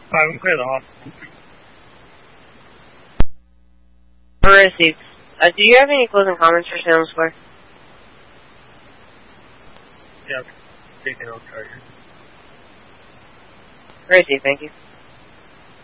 I haven't cleared the hospital. Received. Do you have any closing comments for Salem Square? Yeah, taking out charges. Received, thank you.